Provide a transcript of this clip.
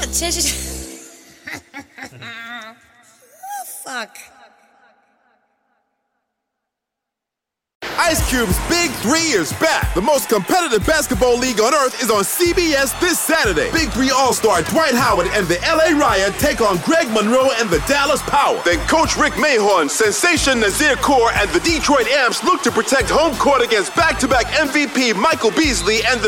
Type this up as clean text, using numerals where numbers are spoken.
Fuck. Ice Cube's Big 3 is back. The most competitive basketball league on earth is on CBS this Saturday. Big 3 All-Star Dwight Howard and the LA Riot take on Greg Monroe and the Dallas Power. Then Coach Rick Mahorn, Sensation Nazir Kaur, and the Detroit Amps look to protect home court against back-to-back MVP Michael Beasley and the